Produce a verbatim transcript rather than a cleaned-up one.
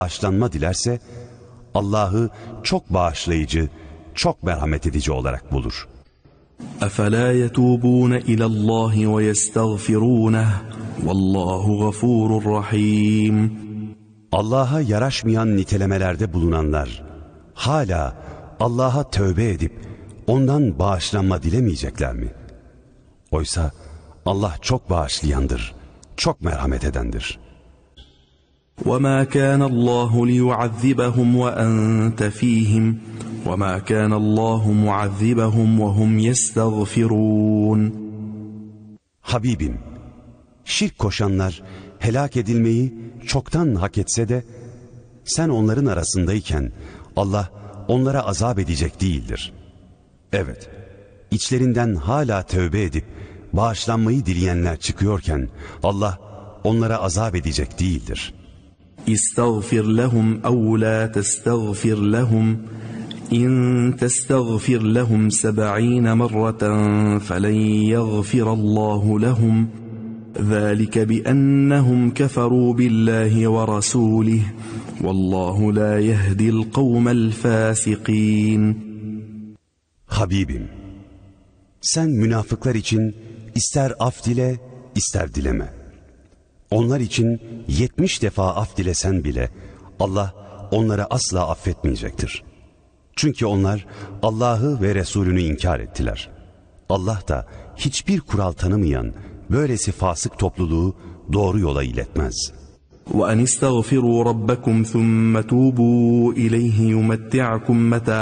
bağışlanma dilerse Allah'ı çok bağışlayıcı, çok merhamet edici olarak bulur. أَفَلَا يَتُوبُونَ إِلَى اللّٰهِ وَيَسْتَغْفِرُونَهُ وَاللّٰهُ غَفُورٌ رَحِيمٌ. Allah'a yaraşmayan nitelemelerde bulunanlar hala Allah'a tövbe edip ondan bağışlanma dilemeyecekler mi? Oysa Allah çok bağışlayandır, çok merhamet edendir. وَمَا كَانَ اللّٰهُ لِيُعَذِّبَهُمْ وَأَنْتَ ف۪يهِمْ وَمَا كَانَ اللّٰهُ مُعَذِّبَهُمْ وَهُمْ يَسْتَغْفِرُونَ. Habibim, şirk koşanlar helak edilmeyi çoktan hak etse de sen onların arasındayken Allah onlara azap edecek değildir. Evet, içlerinden hala tövbe edip bağışlanmayı dileyenler çıkıyorken Allah onlara azap edecek değildir. İstağfir lehum ev la testağfir lehum in testağfir lehum seb'ine merraten felen yagfirallahu lehum zâlike biennehum keferû billahi ve rasûlih vallahu la yehdil kavmel fâsikîn. Habibim, sen münafıklar için ister af dile, ister dileme. Onlar için yetmiş defa af dilesen bile Allah onları asla affetmeyecektir. Çünkü onlar Allah'ı ve Resulünü inkar ettiler. Allah da hiçbir kural tanımayan böylesi fasık topluluğu doğru yola iletmez. وَاَنِ اسْتَغْفِرُوا رَبَّكُمْ ثُمَّ تُوبُوا اِلَيْهِ يُمَتِّعْكُمْ مَتَاعًا